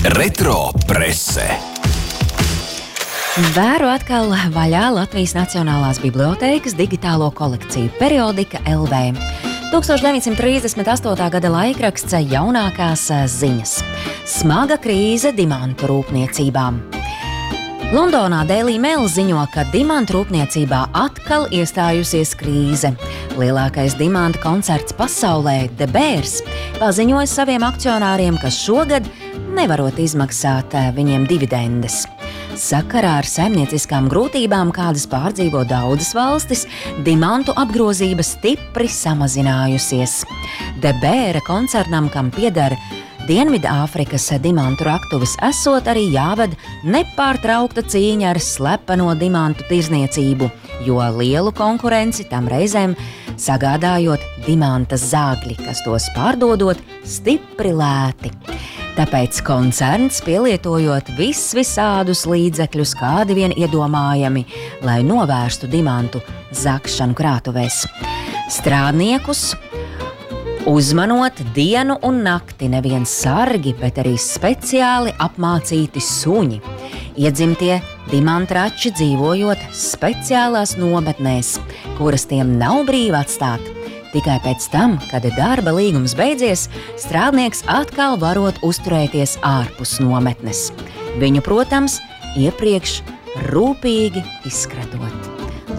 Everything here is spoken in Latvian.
Retro prese. Vēru atkal vaļā Latvijas Nacionālās bibliotēkas digitālo kolekciju periodika LV. 1938. gada laikraksts jaunākās ziņas. Smaga krīze dimantu rūpniecībām. Londonā Daily Mail ziņo, ka dimantu rūpniecībā atkal iestājusies krīze. Lielākais dimanta koncerts pasaulē, The Bears, paziņoja saviem akcionāriem, ka šogad nevarot izmaksāt viņiem dividendes. Sakarā ar saimnieciskām grūtībām, kādas pārdzīvo daudzas valstis, dimantu apgrozība stipri samazinājusies. The Bear koncernam, kam pieder Dienvidāfrikas dimantu raktuves, esot arī jāved nepārtraukta cīņa ar slepeno dimantu tirzniecību, jo lielu konkurenci tam reizēm sagādājot dimanta zāgļi, kas tos pārdodot stipri lēti. Tāpēc koncerns, pielietojot visādus līdzekļus, kādi vien iedomājami, lai novērstu dimantu zakšanu krātuvēs. Strādniekus uzmanot dienu un nakti nevien sargi, bet arī speciāli apmācīti suņi. Iedzimtie dimantrači dzīvojot speciālās nometnēs, kuras tiem nav brīvi atstāt. Tikai pēc tam, kad darba līgums beidzies, strādnieks atkal varot uzturēties ārpus nometnes. Viņu, protams, iepriekš rūpīgi izskatot.